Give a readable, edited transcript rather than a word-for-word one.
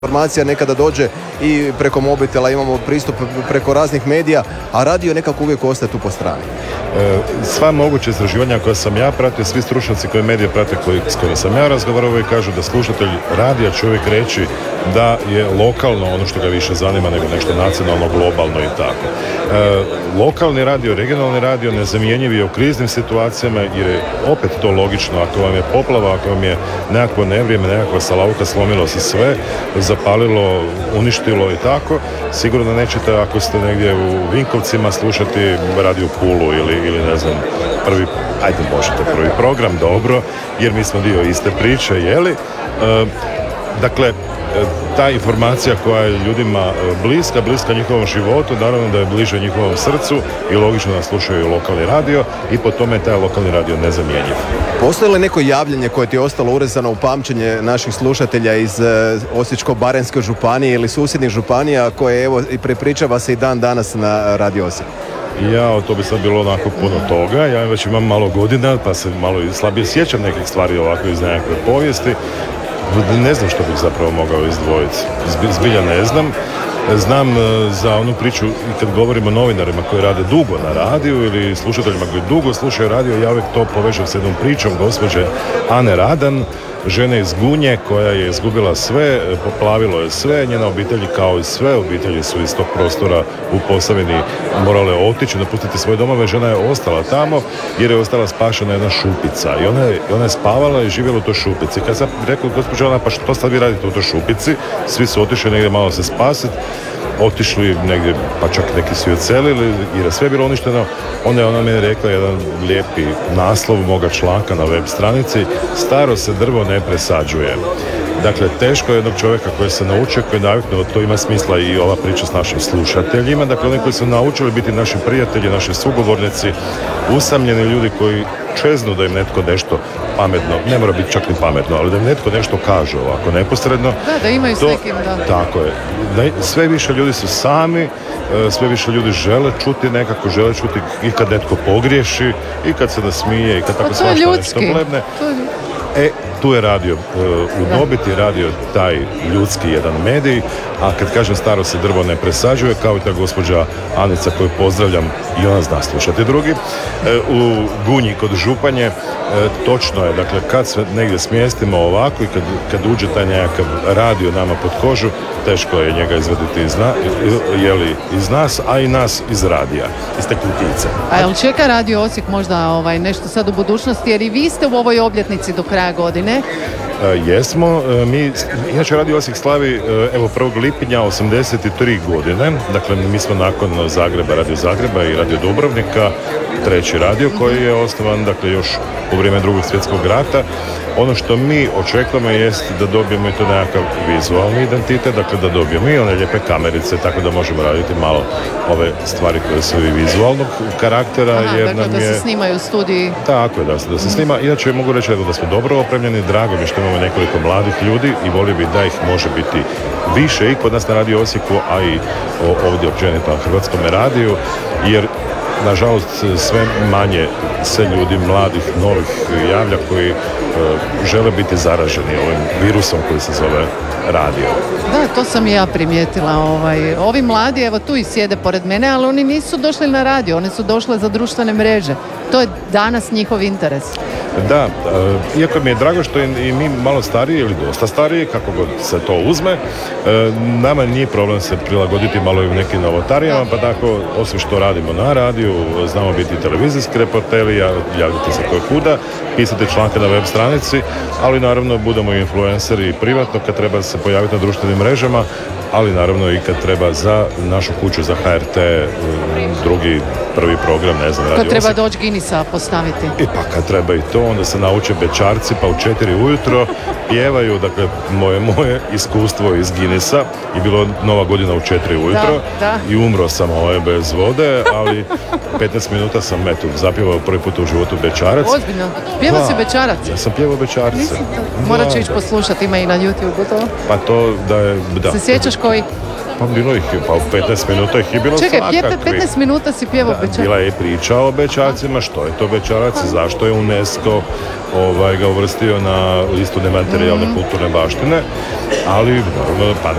informacija nekada dođe i preko mobitela, imamo pristup preko raznih medija, a radio nekako uvijek ostaje tu po strani. Sva moguća istraživanja koja sam ja pratio, svi stručnjaci koji medije prate s kojima sam ja razgovarao i kažu da slušatelj radija će uvijek reći da je lokalno ono što ga više zanima nego nešto nacionalno, globalno i tako. Lokalni radio, regionalni radio nezamjenjiv je u kriznim situacijama jer je opet to logično. Ako vam je poplava, ako vam je nekakvo nevrijeme, nekakva salauka, slomilo se sve, zapalilo, uništilo i tako, sigurno da nećete ako ste negdje u Vinkovcima slušati radio Pulu ili ne znam, prvi program, dobro, jer mi smo dio iste priče, jeli? Dakle, ta informacija koja je ljudima bliska njihovom životu, naravno da je bliže njihovom srcu i logično da slušaju lokalni radio i po tome je taj lokalni radio nezamjenjiv. Postoji li neko javljanje koje ti je ostalo urezano u pamćenje naših slušatelja iz Osječko-baranjske županije ili susjednih županija koje evo i prepričava se i dan danas na Radio Osijek? To bi sad bilo onako puno toga. Ja već imam malo godina pa se malo i slabije sjećam nekih stvari ovako iz nekakve povijesti. Ne znam što bih zapravo mogao izdvojiti. Zbilja ne znam. Znam za onu priču i kad govorimo o novinarima koji rade dugo na radiju ili slušateljima koji dugo slušaju radio, ja uvijek to povežem s jednom pričom gospođe Ane Radan, žene iz Gunje koja je izgubila sve, poplavilo je sve, njena obitelj kao i sve obitelji su iz tog prostora u Posavini morale otići, napustiti svoje domove. Žena je ostala tamo jer je ostala spašena jedna šupica i ona je spavala i živjela u toj šupici. Kad sam rekao gospođa Ana, pa što sad vi radite u toj šupici? Svi su otišli negdje malo se spasiti, otišli negdje, pa čak neki su i odselili jer je sve bilo uništeno. Onda je ona meni rekla jedan lijepi naslov moga članka na web stranici: staro se drvo ne presađuje. Dakle, teško je jednog čovjeka koji se naučio, koji je naviknuo, to ima smisla i ova priča s našim slušateljima, dakle oni koji su naučili biti naši prijatelji, naši sugovornici, usamljeni ljudi koji čeznu da im netko nešto pametno, ne mora biti čak ni pametno, ali da im netko nešto kaže ovako neposredno. Da imaju s nekim, da. Tako je. Sve više ljudi su sami, sve više ljudi žele čuti i kad netko pogriješi, i kad se nasmije, i kad tako svašta nešto blebne. Tu je radio udobiti, radio taj ljudski jedan medij, a kad kažem staro se drvo ne presađuje, kao i ta gospođa Anica koju pozdravljam, i ona zna slušati drugi, u Gunji kod Županje, točno je, dakle kad se negdje smjestimo ovako i kad uđe taj nekakav radio nama pod kožu, teško je njega izvaditi iz nas, a i nas iz radija, iz te kutice. A jel čeka Radio Osijek možda nešto sad u budućnosti, jer i vi ste u ovoj obljetnici do kraja godine? Jesmo, inače Radio Osijek slavi 1. lipnja 83 godine, dakle mi smo nakon Zagreba, Radio Zagreba i Radio Dubrovnika treći radio koji je osnovan dakle još u vrijeme Drugog svjetskog rata. Ono što mi očekujemo jest da dobijemo i to nekakav vizualni identitet, dakle da dobijemo i one lijepe kamerice, tako da možemo raditi malo ove stvari koje su i vizualnog karaktera. Jer dakle nam da se snimaju studiji. Tako je, da se snima. Inače mogu reći da smo dobro opremljeni, drago mi što imamo nekoliko mladih ljudi i volio bi da ih može biti više i kod nas na Radio Osijeku, a i ovdje općenito na Hrvatskom radiju, jer nažalost sve manje se ljudi mladih, novih javlja koji žele biti zaraženi ovim virusom koji se zove radio. Da, to sam i ja primijetila. Ovi mladi, evo tu i sjede pored mene, ali oni nisu došli na radio, oni su došli za društvene mreže. To je danas njihov interes. Da, iako mi je drago što i mi malo stariji ili dosta stariji, kako god se to uzme, nama nije problem se prilagoditi malo i u nekim novotarijama, pa tako, osim što radimo na radiju, znamo biti televizijski reporteri, javljati se koje kuda, pisati članke na web stranici, ali naravno budemo influenceri i privatno kad treba se pojaviti na društvenim mrežama, ali naravno i kad treba za našu kuću, za HRT, drugi, prvi program, ne znam, Radio Kad treba Osijek. doći Guinnessa postaviti. I pa kad treba i to, onda se nauče Bečarci, pa u 4 ujutro pjevaju, dakle, moje iskustvo iz Guinnessa i bilo Nova godina u 4 ujutro i umro sam bez vode, ali 15 minuta sam zapjevao prvi put u životu Bečarac. Ozbiljno? Pjevao si Bečarac? Ja sam pjevao Bečarce. Morat ću ići poslušati, ima i na YouTube to. Pa to da je... Se sjećaš koji? Pa bilo ih je, pa u 15 minuta ih je bilo Čekaj, svakakvih. 15 minuta si pjevao Bećarac. Bila je i priča o Bećarcima, što je to Bećarac, zašto je UNESCO ga uvrstio na listu nematerijalne kulturne baštine, ali naravno, pa